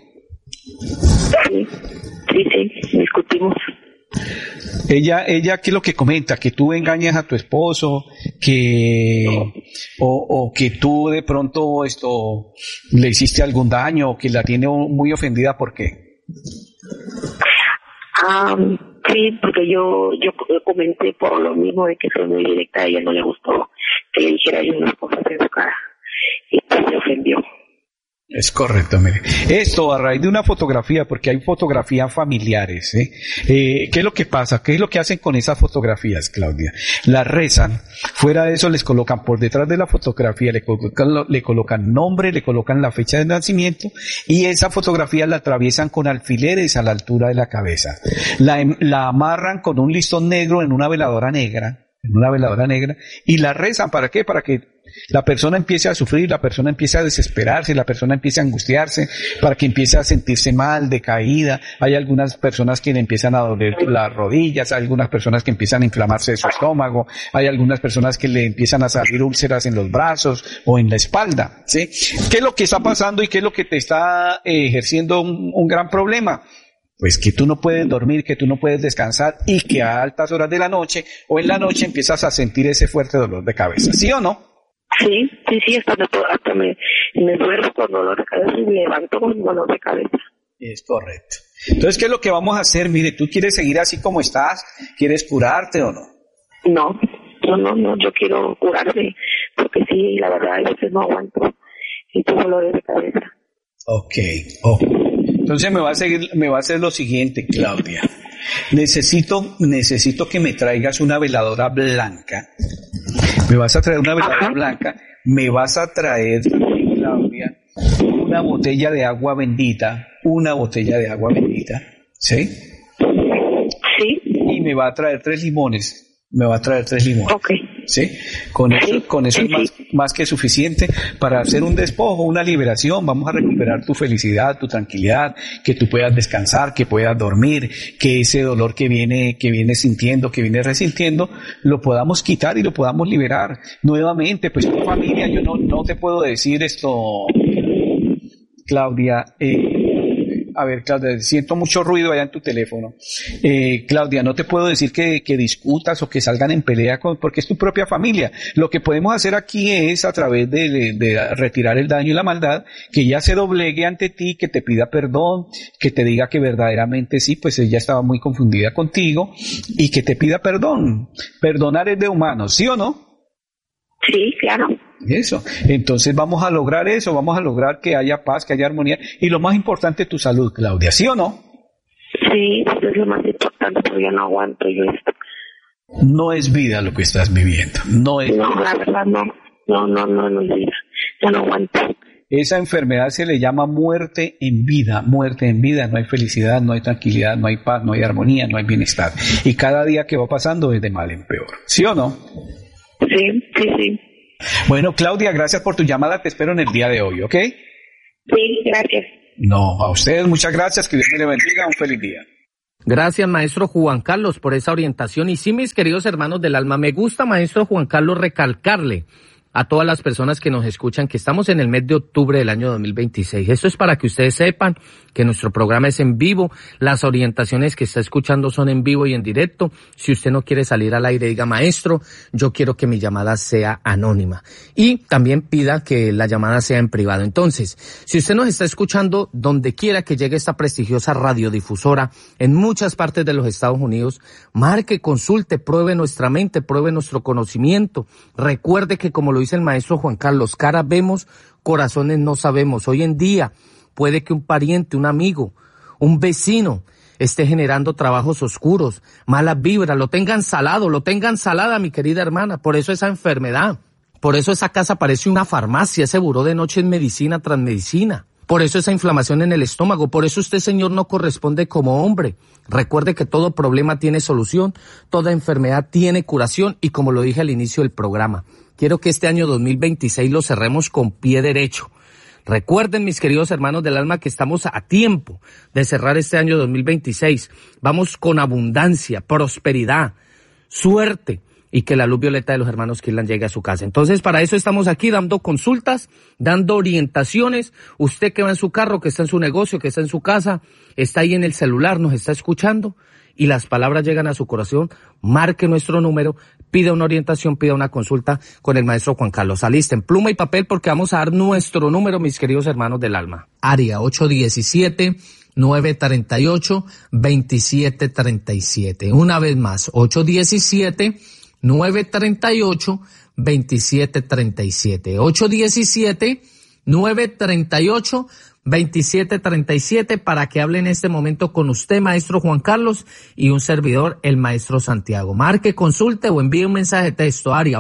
Sí, discutimos. Ella, ¿qué es lo que comenta? Que tú engañas a tu esposo, o que tú de pronto le hiciste algún daño, o que la tiene muy ofendida, ¿por qué? Sí, porque yo comenté por lo mismo de que soy muy directa, a ella no le gustó que le dijera yo unas cosas en su cara y pues se ofendió. Es correcto, mire. Esto a raíz de una fotografía, porque hay fotografías familiares, ¿Qué es lo que pasa? ¿Qué es lo que hacen con esas fotografías, Claudia? Las rezan. Fuera de eso les colocan por detrás de la fotografía, le colocan nombre, le colocan la fecha de nacimiento, y esa fotografía la atraviesan con alfileres a la altura de la cabeza. La amarran con un listón negro en una veladora negra, y la rezan. ¿Para qué? Para que la persona empiece a sufrir, la persona empiece a desesperarse, la persona empiece a angustiarse, para que empiece a sentirse mal, decaída. Hay algunas personas que le empiezan a doler las rodillas, hay algunas personas que empiezan a inflamarse de su estómago, hay algunas personas que le empiezan a salir úlceras en los brazos o en la espalda, ¿sí? ¿Qué es lo que está pasando y qué es lo que te está ejerciendo un gran problema? Pues que tú no puedes dormir, que tú no puedes descansar, y que a altas horas de la noche o en la noche empiezas a sentir ese fuerte dolor de cabeza, ¿sí o no? Sí, hasta me duermo con dolor de cabeza y me levanto con dolor de cabeza. Es correcto. Entonces, ¿qué es lo que vamos a hacer? Mire, ¿tú quieres seguir así como estás? ¿Quieres curarte o no? No, yo quiero curarme, porque sí, la verdad, a veces no aguanto y tengo dolores de cabeza. Ok. Entonces me va a hacer lo siguiente, Claudia. Necesito que me traigas una veladora blanca. Me vas a traer una veladora blanca. Me vas a traer, Claudia, una botella de agua bendita. ¿Sí? Sí. Y me va a traer 3 limones. Okay. ¿Sí? Con eso es más que suficiente para hacer un despojo, una liberación. Vamos a recuperar tu felicidad, tu tranquilidad, que tú puedas descansar, que puedas dormir, que ese dolor que vienes sintiendo, que vienes resintiendo, lo podamos quitar y lo podamos liberar. Nuevamente, pues tu familia, yo no te puedo decir esto, Claudia, A ver, Claudia, siento mucho ruido allá en tu teléfono. Claudia, no te puedo decir que discutas o que salgan en pelea porque es tu propia familia. Lo que podemos hacer aquí es, a través de retirar el daño y la maldad, que ella se doblegue ante ti, que te pida perdón, que te diga que verdaderamente sí, pues ella estaba muy confundida contigo, y que te pida perdón. Perdonar es de humanos, ¿sí o no? Sí, claro. Eso. Entonces vamos a lograr eso, vamos a lograr que haya paz, que haya armonía, y lo más importante, tu salud, Claudia, ¿sí o no? Sí, eso es lo más importante, pero yo no aguanto yo esto. No es vida lo que estás viviendo, no es. No, la verdad no es vida, yo no aguanto. Esa enfermedad se le llama muerte en vida, no hay felicidad, no hay tranquilidad, no hay paz, no hay armonía, no hay bienestar. Y cada día que va pasando es de mal en peor, ¿sí o no? Sí. Bueno, Claudia, gracias por tu llamada, te espero en el día de hoy, ¿ok? Sí, gracias. No, a ustedes muchas gracias, que Dios me le bendiga, un feliz día. Gracias, maestro Juan Carlos, por esa orientación. Y sí, mis queridos hermanos del alma, me gusta, maestro Juan Carlos, recalcarle a todas las personas que nos escuchan que estamos en el mes de octubre del año 2026. Esto es para que ustedes sepan que nuestro programa es en vivo, las orientaciones que está escuchando son en vivo y en directo. Si usted no quiere salir al aire, diga, maestro, yo quiero que mi llamada sea anónima. Y también pida que la llamada sea en privado. Entonces, si usted nos está escuchando donde quiera que llegue esta prestigiosa radiodifusora, en muchas partes de los Estados Unidos, marque, consulte, pruebe nuestra mente, pruebe nuestro conocimiento. Recuerde que, como lo dice el maestro Juan Carlos, caras vemos, corazones no sabemos. Hoy en día puede que un pariente, un amigo, un vecino esté generando trabajos oscuros, malas vibras, lo tenga ensalada, mi querida hermana. Por eso esa enfermedad, por eso esa casa parece una farmacia, ese buró de noche es medicina tras medicina. Por eso esa inflamación en el estómago, por eso usted, señor, no corresponde como hombre. Recuerde que todo problema tiene solución, toda enfermedad tiene curación, y como lo dije al inicio del programa, quiero que este año 2026 lo cerremos con pie derecho. Recuerden, mis queridos hermanos del alma, que estamos a tiempo de cerrar este año 2026. Vamos con abundancia, prosperidad, suerte, y que la luz violeta de los hermanos Kirlan llegue a su casa. Entonces, para eso estamos aquí dando consultas, dando orientaciones. Usted que va en su carro, que está en su negocio, que está en su casa, está ahí en el celular, nos está escuchando, y las palabras llegan a su corazón, marque nuestro número, pida una orientación, pida una consulta con el maestro Juan Carlos. Alisten pluma y papel porque vamos a dar nuestro número, mis queridos hermanos del alma. Área 817-938-2737. Una vez más, 817-938-2737. 817-938-2737 para que hable en este momento con usted, maestro Juan Carlos, y un servidor, el maestro Santiago. Marque, consulte o envíe un mensaje de texto, área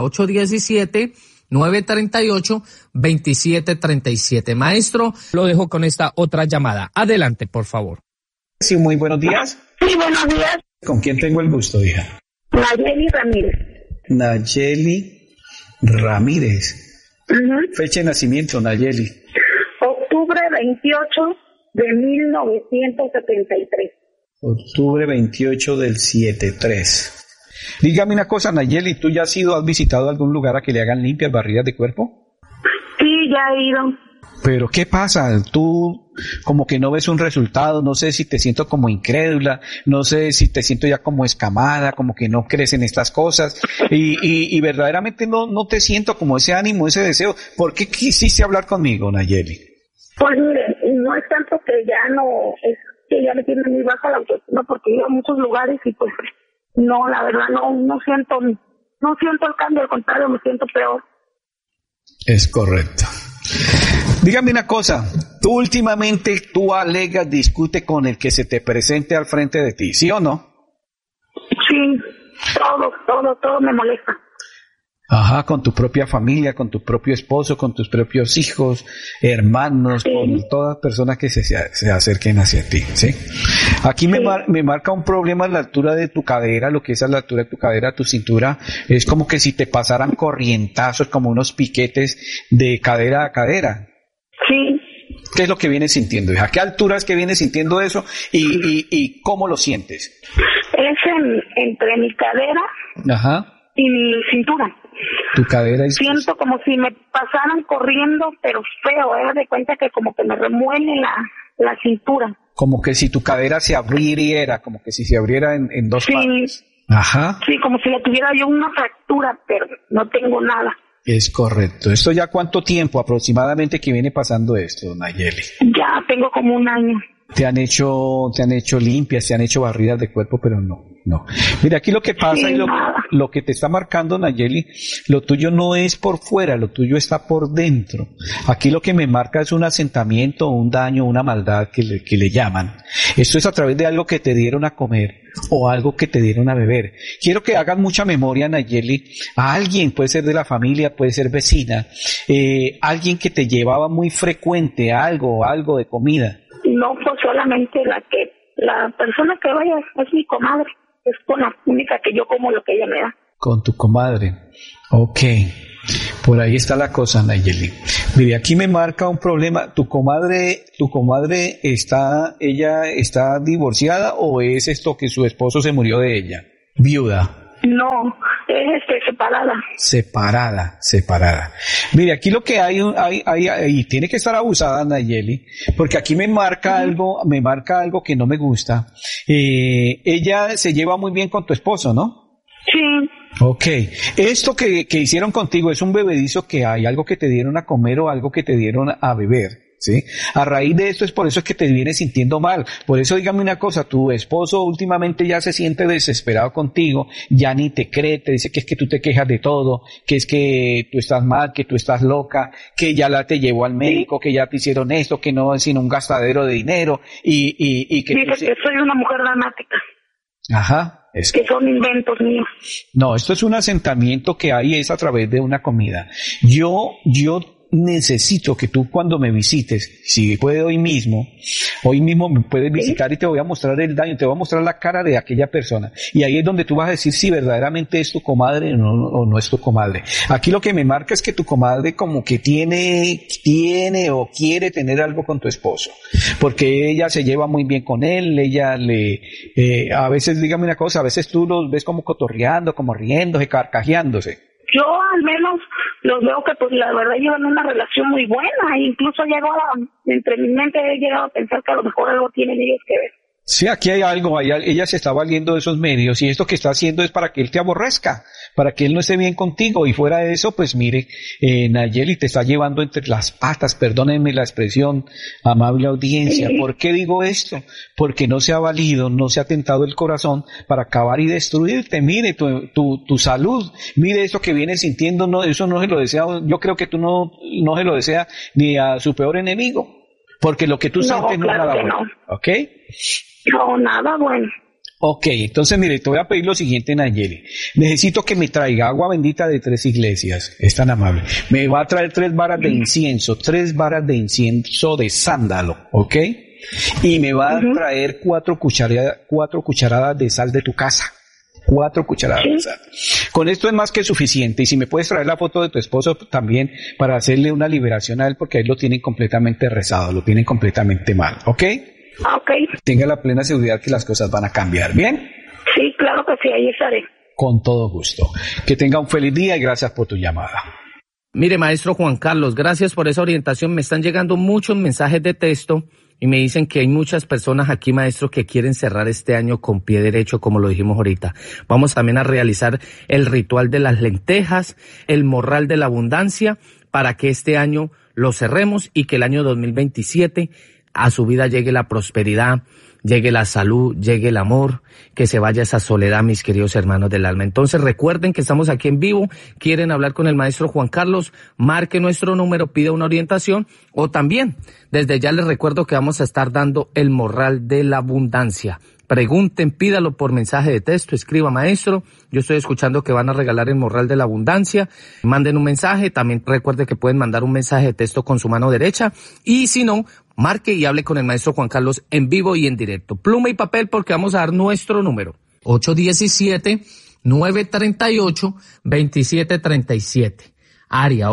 817-938-2737. Maestro, lo dejo con esta otra llamada. Adelante, por favor. Sí, muy buenos días. Sí, buenos días. ¿Con quién tengo el gusto, hija? Nayeli Ramírez. Nayeli Ramírez. Fecha de nacimiento, Nayeli. Octubre 28 de 1973. Octubre 28 del 73. Dígame una cosa, Nayeli, ¿tú ya has visitado algún lugar a que le hagan limpias, barridas de cuerpo? Sí, ya he ido. Pero ¿qué pasa? Tú como que no ves un resultado, no sé si te siento como incrédula, no sé si te siento ya como escamada, como que no crees en estas cosas, y verdaderamente no te siento como ese ánimo, ese deseo. ¿Por qué quisiste hablar conmigo, Nayeli? Pues mire, no es tanto que ya no, es que ya me tiene muy baja la autoestima porque he ido a muchos lugares y pues no, la verdad no siento el cambio, al contrario, me siento peor. Es correcto. Dígame una cosa, tú últimamente alegas, discute con el que se te presente al frente de ti, ¿sí o no? Sí, todo me molesta. Ajá, con tu propia familia, con tu propio esposo, con tus propios hijos, hermanos, sí, con todas personas que se acerquen hacia ti, ¿sí? Aquí sí. me marca un problema a la altura de tu cadera, lo que es a la altura de tu cadera, tu cintura, es como que si te pasaran corrientazos, como unos piquetes de cadera a cadera. Sí. ¿Qué es lo que vienes sintiendo, hija? ¿A qué alturas que vienes sintiendo eso y cómo lo sientes? Es entre mi cadera, ajá, y mi cintura. Tu cadera es... Siento como si me pasaran corriendo, pero feo, de cuenta que como que me remuele la cintura. Como que si tu cadera se abriera, como que si se abriera en dos partes. Ajá. Sí, como si le tuviera yo una fractura, pero no tengo nada. Es correcto. ¿Esto ya cuánto tiempo aproximadamente que viene pasando esto, Nayeli? Ya tengo como 1 año. Te han hecho limpias, te han hecho barridas de cuerpo, pero no. Mira, aquí lo que pasa y lo que te está marcando, Nayeli, lo tuyo no es por fuera, lo tuyo está por dentro. Aquí lo que me marca es un asentamiento, un daño, una maldad que le llaman. Esto es a través de algo que te dieron a comer o algo que te dieron a beber. Quiero que hagas mucha memoria, Nayeli, a alguien, puede ser de la familia, puede ser vecina, alguien que te llevaba muy frecuente algo de comida. No, pues solamente la persona que vaya es mi comadre. Es con la única que yo como lo que ella me da. Con tu comadre. Ok. Por ahí está la cosa, Nayeli. Mire, aquí me marca un problema. ¿Tu comadre ella está divorciada o es esto que su esposo se murió de ella? Viuda. No, es Separada. Mire, aquí lo que hay y tiene que estar abusada, Nayeli, porque aquí me marca algo que no me gusta. Ella se lleva muy bien con tu esposo, ¿no? Sí. Ok. Esto que hicieron contigo es un bebedizo que hay, algo que te dieron a comer o algo que te dieron a beber. ¿Sí? A raíz de esto es por eso que te vienes sintiendo mal. Por eso dígame una cosa, tu esposo últimamente ya se siente desesperado contigo, ya ni te cree, te dice que es que tú te quejas de todo, que es que tú estás mal, que tú estás loca, que ya la te llevó al médico, que ya te hicieron esto, que no es sino un gastadero de dinero y que... Dice que soy una mujer dramática. Ajá. Que son inventos míos. No, esto es un asentamiento que hay es a través de una comida. Yo necesito que tú cuando me visites, si puedes hoy mismo me puedes visitar y te voy a mostrar el daño, te voy a mostrar la cara de aquella persona. Y ahí es donde tú vas a decir si verdaderamente es tu comadre o no es tu comadre. Aquí lo que me marca es que tu comadre como que tiene o quiere tener algo con tu esposo. Porque ella se lleva muy bien con él, a veces, dígame una cosa, a veces tú los ves como cotorreando, como riéndose, carcajeándose. Yo al menos los veo que pues la verdad llevan una relación muy buena, incluso entre mi mente he llegado a pensar que a lo mejor algo tienen ellos que ver. Sí, aquí hay algo, ella se está valiendo de esos medios y esto que está haciendo es para que él te aborrezca, para que él no esté bien contigo y fuera de eso, pues mire, Nayeli te está llevando entre las patas, perdónenme la expresión, amable audiencia. Sí. ¿Por qué digo esto? Porque no se ha valido, no se ha tentado el corazón para acabar y destruirte. Mire tu salud, mire eso que vienes sintiendo, no, eso no se lo desea, yo creo que tú no se lo desea ni a su peor enemigo, porque lo que tú sientes no es nada bueno, ¿ok? No, nada bueno. Ok, entonces mire, te voy a pedir lo siguiente, Nayeli. Necesito que me traiga agua bendita de 3 iglesias. Es tan amable. Me va a traer 3 varas de incienso, 3 varas de incienso de sándalo, ¿ok? Y me va a traer 4 cucharadas de sal de tu casa. 4 cucharadas de sal. Con esto es más que suficiente. Y si me puedes traer la foto de tu esposo también para hacerle una liberación a él, porque ahí lo tienen completamente rezado, lo tienen completamente mal, ¿ok? Ok. Tenga la plena seguridad que las cosas van a cambiar, ¿bien? Sí, claro que sí, ahí estaré. Con todo gusto. Que tenga un feliz día y gracias por tu llamada. Mire, maestro Juan Carlos, gracias por esa orientación. Me están llegando muchos mensajes de texto y me dicen que hay muchas personas aquí, maestro, que quieren cerrar este año con pie derecho, como lo dijimos ahorita. Vamos también a realizar el ritual de las lentejas, el morral de la abundancia, para que este año lo cerremos y que el año 2027 a su vida llegue la prosperidad, llegue la salud, llegue el amor, que se vaya esa soledad, mis queridos hermanos del alma. Entonces recuerden que estamos aquí en vivo, quieren hablar con el maestro Juan Carlos, marque nuestro número, pida una orientación, o también, desde ya les recuerdo que vamos a estar dando el morral de la abundancia. Pregunten, pídalo por mensaje de texto, escriba maestro, yo estoy escuchando que van a regalar el morral de la abundancia, manden un mensaje, también recuerde que pueden mandar un mensaje de texto con su mano derecha, y si no, marque y hable con el maestro Juan Carlos en vivo y en directo. Pluma y papel porque vamos a dar nuestro número, 817-938-2737, área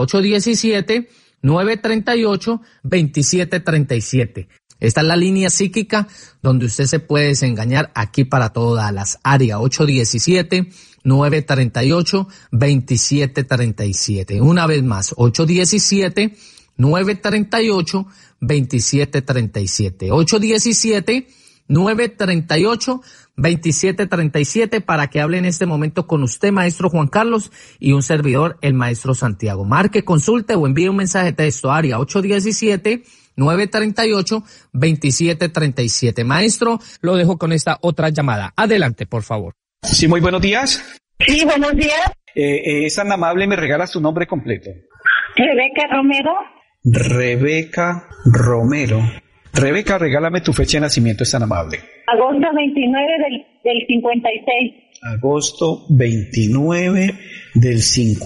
817-938-2737. Esta es la línea psíquica donde usted se puede desengañar aquí para todas las áreas. 817-938-2737. Una vez más, 817 817-938-2737. 817-938-2737 para que hable en este momento con usted, maestro Juan Carlos, y un servidor, el maestro Santiago. Marque, consulte o envíe un mensaje de texto, área 817-938-2737. Maestro, lo dejo con esta otra llamada. Adelante, por favor. Sí, muy buenos días. Sí, buenos días. Es tan amable, ¿me regalas tu nombre completo? Rebeca Romero. Rebeca Romero. Rebeca, regálame tu fecha de nacimiento, es tan amable. Agosto 29 del 56. Agosto 29 del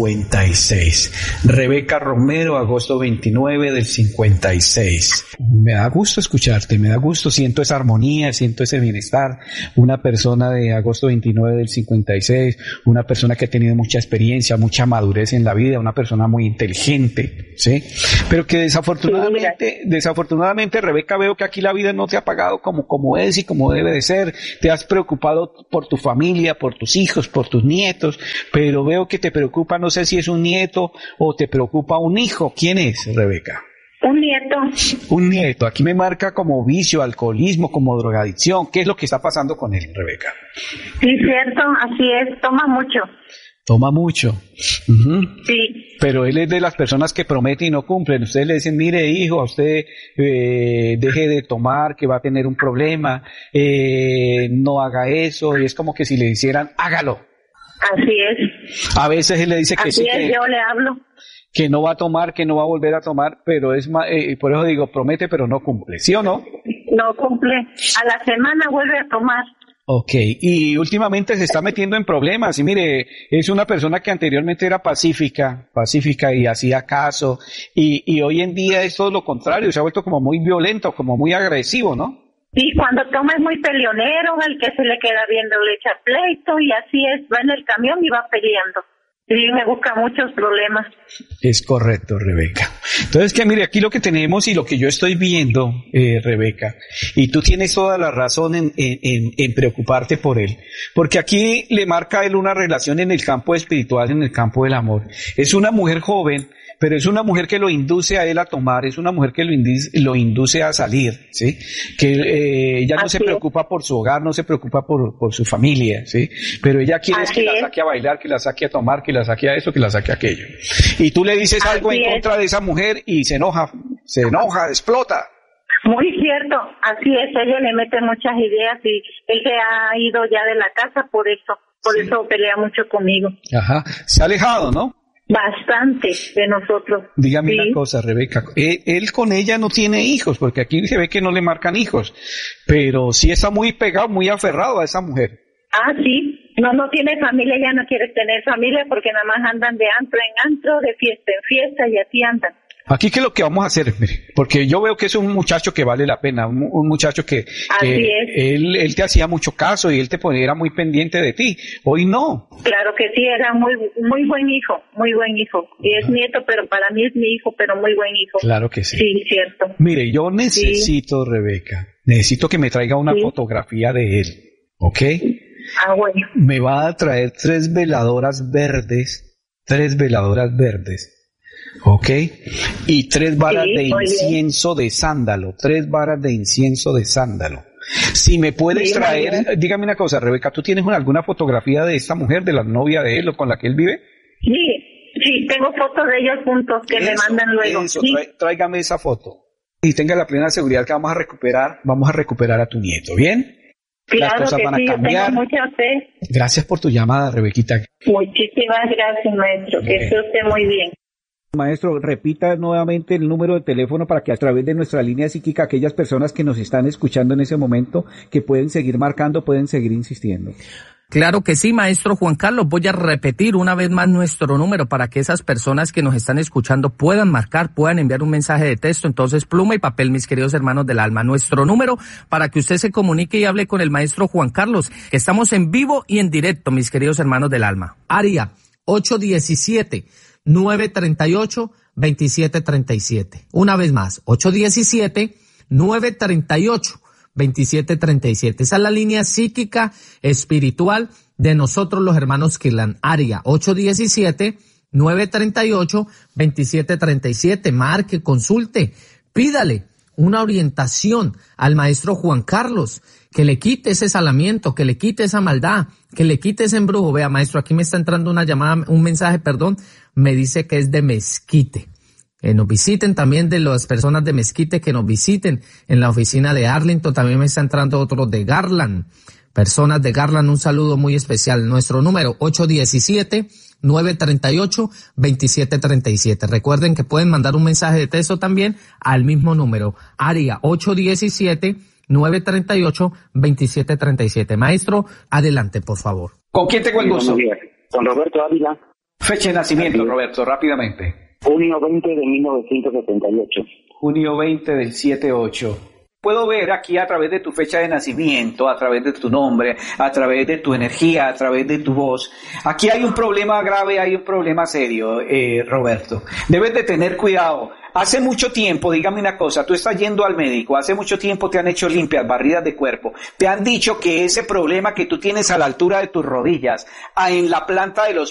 56. Rebeca Romero, agosto 29 del 56. Me da gusto escucharte, me da gusto, siento esa armonía, siento ese bienestar. Una persona de agosto 29 del 56, una persona que ha tenido mucha experiencia, mucha madurez en la vida, una persona muy inteligente, ¿sí? Pero que desafortunadamente, Rebeca, veo que aquí la vida no te ha pagado como es y como debe de ser. Te has preocupado por tu familia, por tus hijos, por tus nietos, pero veo que te preocupa, no sé si es un nieto o te preocupa un hijo. ¿Quién es, Rebeca? Un nieto. Un nieto. Aquí me marca como vicio, alcoholismo, como drogadicción. ¿Qué es lo que está pasando con él, Rebeca? Sí, cierto, así es, toma mucho. Toma mucho. Uh-huh. Sí. Pero él es de las personas que prometen y no cumplen. Ustedes le dicen, mire hijo, a usted deje de tomar, que va a tener un problema, no haga eso, y es como que si le hicieran, hágalo. Así es. A veces él le dice que así sí, es, yo le hablo. Que no va a tomar, que no va a volver a tomar, pero es por eso digo, promete pero no cumple, ¿sí o no? No cumple. A la semana vuelve a tomar. Okay, y últimamente se está metiendo en problemas, y mire, es una persona que anteriormente era pacífica y hacía caso, y hoy en día es todo lo contrario, se ha vuelto como muy violento, como muy agresivo, ¿no? Sí, cuando toma es muy peleonero, el que se le queda viendo le echa pleito, y así es, va en el camión y va peleando. Sí, me busca muchos problemas. Es correcto, Rebeca. Entonces, que mire, aquí lo que tenemos y lo que yo estoy viendo, Rebeca, y tú tienes toda la razón en preocuparte por él, porque aquí le marca a él una relación en el campo espiritual, en el campo del amor. Es una mujer joven, pero es una mujer que lo induce a él a tomar, es una mujer que lo induce a salir, ¿sí? Que ella no se preocupa por su hogar, no se preocupa por su familia, ¿sí? Pero ella quiere que la saque a bailar, que la saque a tomar, que la saque a eso, que la saque a aquello. Y tú le dices algo en contra de esa mujer y se enoja, explota. Muy cierto, así es, ella le mete muchas ideas y él se ha ido ya de la casa por eso pelea mucho conmigo. Ajá, se ha alejado, ¿no? Bastante de nosotros. Dígame una cosa, Rebeca, él con ella no tiene hijos, porque aquí se ve que no le marcan hijos, pero sí está muy pegado, muy aferrado a esa mujer. Ah, sí, no tiene familia, ya no quiere tener familia porque nada más andan de antro en antro, de fiesta en fiesta y así andan. Aquí, ¿qué es lo que vamos a hacer? Mire, porque yo veo que es un muchacho que vale la pena, un muchacho que él te hacía mucho caso y él era muy pendiente de ti. Hoy no. Claro que sí, era muy buen hijo, muy buen hijo. Y es nieto, pero para mí es mi hijo, pero muy buen hijo. Claro que sí. Sí, cierto. Mire, yo necesito, Rebeca, necesito que me traiga una fotografía de él, ¿ok? Ah, bueno. Me va a traer 3 veladoras verdes, ¿ok? Y 3 varas de incienso de sándalo, 3 varas de incienso de sándalo. Si me puedes traer, dígame una cosa, Rebeca, ¿tú tienes alguna fotografía de esta mujer, de la novia de él o con la que él vive? Sí, tengo fotos de ellos juntos que me mandan luego. Eso, tráigame esa foto. Y tenga la plena seguridad que vamos a recuperar a tu nieto, ¿bien? Claro, las cosas van a cambiar. Yo tengo mucha fe. Gracias por tu llamada, Rebequita. Muchísimas gracias, maestro, que esté usted muy bien. Maestro, repita nuevamente el número de teléfono para que a través de nuestra línea psíquica aquellas personas que nos están escuchando en ese momento, que pueden seguir marcando, pueden seguir insistiendo. Claro que sí, maestro Juan Carlos. Voy a repetir una vez más nuestro número para que esas personas que nos están escuchando puedan marcar, puedan enviar un mensaje de texto. Entonces, pluma y papel, mis queridos hermanos del alma. Nuestro número para que usted se comunique y hable con el maestro Juan Carlos, que estamos en vivo y en directo, mis queridos hermanos del alma. Área 817-938-2737. Una vez más, 817-938-2737. Esa es la línea psíquica espiritual de nosotros los hermanos Kirlan. Área 817 938-2737. Marque, consulte, pídale una orientación al maestro Juan Carlos, que le quite ese salamiento, que le quite esa maldad, que le quite ese embrujo. Vea, maestro, aquí me está entrando una llamada, un mensaje, perdón, me dice que es de Mezquite. Que nos visiten también, de las personas de Mezquite, que nos visiten en la oficina de Arlington. También me está entrando otro de Garland. Personas de Garland, un saludo muy especial. Nuestro número 817-938-2737. Recuerden que pueden mandar un mensaje de texto también al mismo número. Área 817-938-2737. Maestro, adelante, por favor. ¿Con quién tengo el gusto? Con Roberto Ávila. Fecha de nacimiento, Roberto, rápidamente. Junio 20 de 1978. Junio 20 del 78. Puedo ver aquí a través de tu fecha de nacimiento, a través de tu nombre, a través de tu energía, a través de tu voz. Aquí hay un problema grave, hay un problema serio, Roberto. Debes de tener cuidado. Hace mucho tiempo, dígame una cosa, tú estás yendo al médico, hace mucho tiempo te han hecho limpias, barridas de cuerpo, te han dicho que ese problema que tú tienes a la altura de tus rodillas, en la planta de los